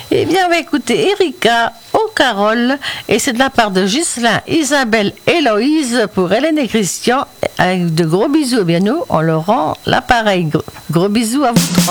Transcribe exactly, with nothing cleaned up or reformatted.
Eh bien, on va écouter Erika au Carole, et c'est de la part de Ghislain, Isabelle, Héloïse pour Hélène et Christian, avec de gros bisous. Eh bien, nous, on leur rend l'appareil. Gros, gros bisous à vous trois.